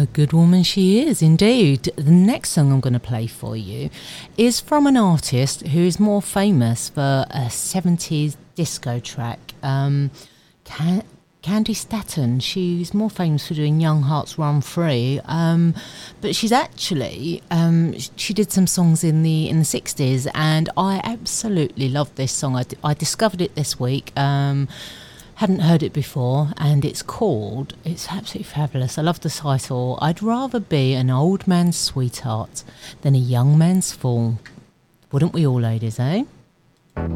A good woman she is, indeed. The next song I'm going to play for you is from an artist who is more famous for a 70s disco track. Candy Staton. She's more famous for doing Young Hearts Run Free, but she's actually she did some songs in the 60s, and I absolutely love this song. I discovered it this week. Hadn't heard it before, and it's absolutely fabulous. I love the title. I'd rather be an old man's sweetheart than a young man's fool. Wouldn't we all, ladies, eh?